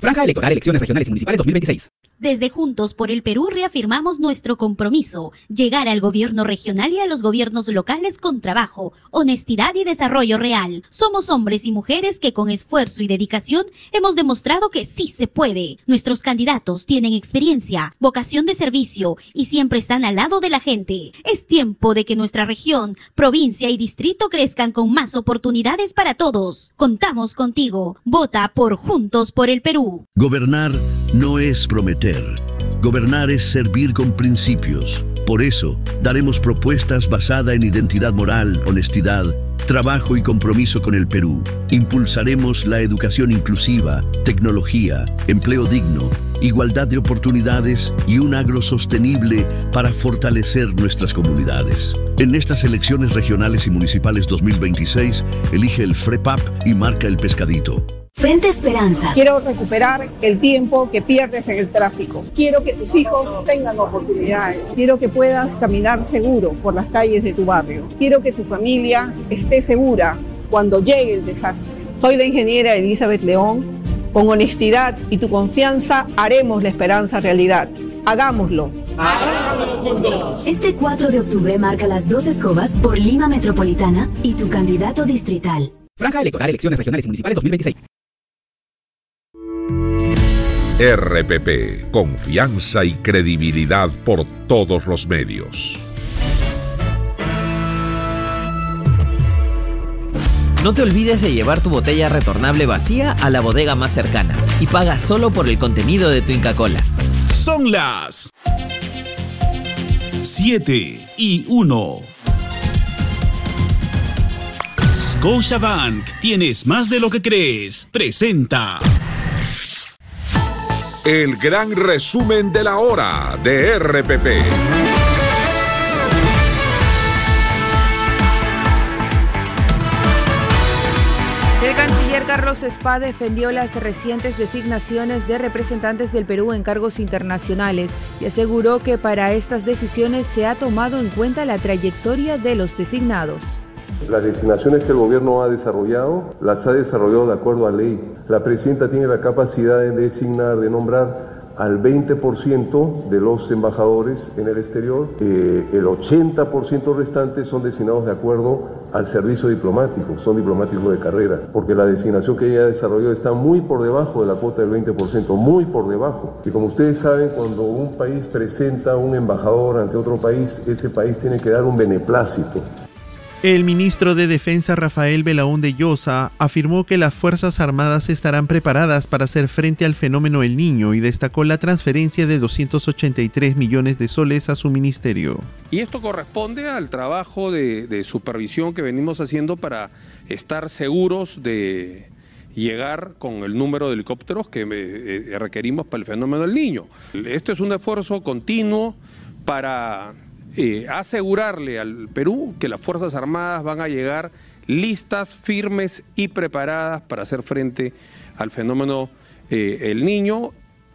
Franja electoral, elecciones regionales y municipales 2026. Desde Juntos por el Perú reafirmamos nuestro compromiso, llegar al gobierno regional y a los gobiernos locales con trabajo, honestidad y desarrollo real. Somos hombres y mujeres que con esfuerzo y dedicación hemos demostrado que sí se puede. Nuestros candidatos tienen experiencia, vocación de servicio y siempre están al lado de la gente. Es tiempo de que nuestra región, provincia y distrito crezcan con más oportunidades para todos. Contamos contigo. Vota por Juntos por el Perú. Gobernar no es prometer. Gobernar es servir con principios. Por eso, daremos propuestas basadas en identidad moral, honestidad, trabajo y compromiso con el Perú. Impulsaremos la educación inclusiva, tecnología, empleo digno, igualdad de oportunidades y un agro sostenible para fortalecer nuestras comunidades. En estas elecciones regionales y municipales 2026, elige el FREPAP y marca el pescadito. Frente Esperanza. Quiero recuperar el tiempo que pierdes en el tráfico. Quiero que tus hijos tengan oportunidades. Quiero que puedas caminar seguro por las calles de tu barrio. Quiero que tu familia esté segura cuando llegue el desastre. Soy la ingeniera Elizabeth León. Con honestidad y tu confianza haremos la esperanza realidad. Hagámoslo. Hagámoslo juntos. Este 4 de octubre marca las 2 escobas por Lima Metropolitana y tu candidato distrital. Franja electoral, elecciones regionales y municipales 2026. RPP, confianza y credibilidad por todos los medios. No te olvides de llevar tu botella retornable vacía a la bodega más cercana y paga solo por el contenido de tu Inca Kola. Son las 7:01. Scotiabank, tienes más de lo que crees. Presenta el gran resumen de la hora de RPP. El canciller Carlos Spa defendió las recientes designaciones de representantes del Perú en cargos internacionales y aseguró que para estas decisiones se ha tomado en cuenta la trayectoria de los designados. Las designaciones que el gobierno ha desarrollado, las ha desarrollado de acuerdo a ley. La presidenta tiene la capacidad de designar, de nombrar al 20% de los embajadores en el exterior. El 80% restante son designados de acuerdo al servicio diplomático, son diplomáticos de carrera, porque la designación que ella desarrolló está muy por debajo de la cuota del 20%, muy por debajo. Y como ustedes saben, cuando un país presenta un embajador ante otro país, ese país tiene que dar un beneplácito. El ministro de Defensa Rafael Belaúnde Llosa afirmó que las Fuerzas Armadas estarán preparadas para hacer frente al fenómeno El Niño y destacó la transferencia de 283 millones de soles a su ministerio. Y esto corresponde al trabajo de supervisión que venimos haciendo para estar seguros de llegar con el número de helicópteros que requerimos para el fenómeno del Niño. Esto es un esfuerzo continuo para asegurarle al Perú que las Fuerzas Armadas van a llegar listas, firmes y preparadas para hacer frente al fenómeno El Niño.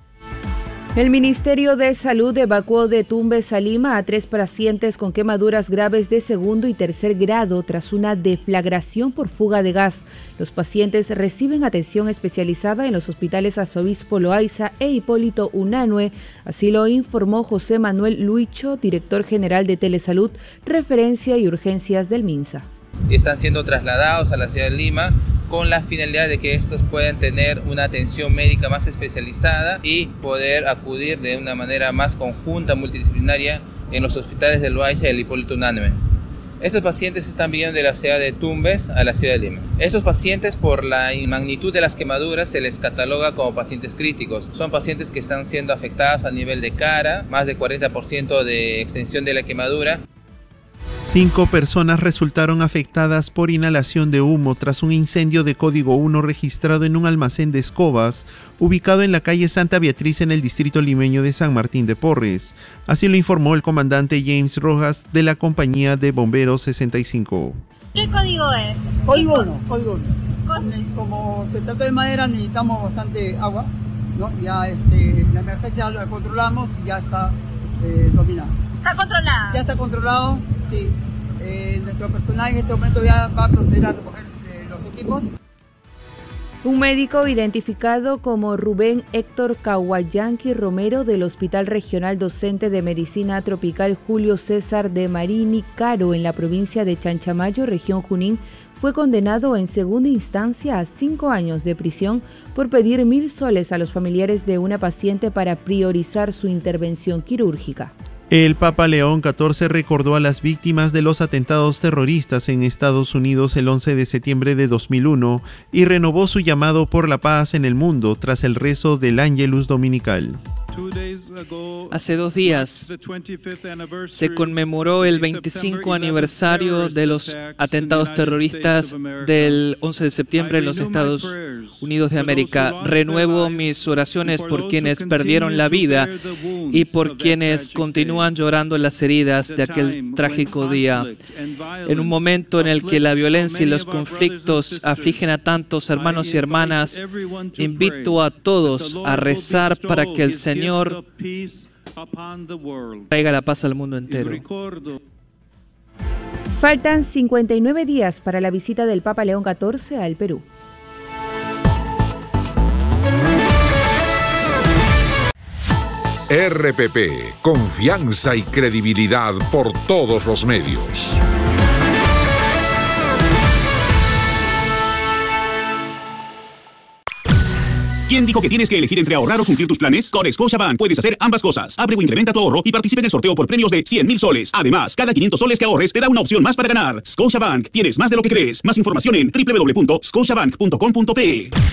El Ministerio de Salud evacuó de Tumbes a Lima a 3 pacientes con quemaduras graves de segundo y tercer grado tras una deflagración por fuga de gas. Los pacientes reciben atención especializada en los hospitales Arzobispo Loaiza e Hipólito Unanue, así lo informó José Manuel Luicho, director general de Telesalud, Referencia y Urgencias del MINSA. Están siendo trasladados a la ciudad de Lima con la finalidad de que estos puedan tener una atención médica más especializada y poder acudir de una manera más conjunta, multidisciplinaria, en los hospitales de Loaiza y el Hipólito Unanue. Estos pacientes están viniendo de la ciudad de Tumbes a la ciudad de Lima. Estos pacientes, por la magnitud de las quemaduras, se les cataloga como pacientes críticos. Son pacientes que están siendo afectadas a nivel de cara, más de 40% de extensión de la quemadura. 5 personas resultaron afectadas por inhalación de humo tras un incendio de código 1 registrado en un almacén de escobas ubicado en la calle Santa Beatriz en el distrito limeño de San Martín de Porres. Así lo informó el comandante James Rojas de la compañía de bomberos 65. ¿Qué código es? Código 1. Como se trata de madera necesitamos bastante agua, ¿no? Ya la emergencia la controlamos y ya está dominada. ¿Está controlada? Ya está controlado, sí. Nuestro personal en este momento ya va a proceder a recoger los equipos. Un médico identificado como Rubén Héctor Cahuayanqui Romero del Hospital Regional Docente de Medicina Tropical Julio César de Marini Caro en la provincia de Chanchamayo, región Junín, fue condenado en segunda instancia a 5 años de prisión por pedir 1.000 soles a los familiares de una paciente para priorizar su intervención quirúrgica. El Papa León XIV recordó a las víctimas de los atentados terroristas en Estados Unidos el 11 de septiembre de 2001 y renovó su llamado por la paz en el mundo tras el rezo del Ángelus Dominical. Hace 2 días se conmemoró el 25 aniversario de los atentados terroristas del 11 de septiembre en los Estados Unidos de América. Renuevo mis oraciones por quienes perdieron la vida y por quienes continúan llorando las heridas de aquel trágico día. En un momento en el que la violencia y los conflictos afligen a tantos hermanos y hermanas, invito a todos a rezar para que el Señor traiga la paz al mundo entero. Faltan 59 días para la visita del Papa León XIV al Perú. RPP, confianza y credibilidad por todos los medios. ¿Quién dijo que tienes que elegir entre ahorrar o cumplir tus planes? Con Scotiabank puedes hacer ambas cosas. Abre o incrementa tu ahorro y participa en el sorteo por premios de 100.000 soles. Además, cada 500 soles que ahorres te da una opción más para ganar. Scotiabank, tienes más de lo que crees. Más información en www.scotiabank.com.pe.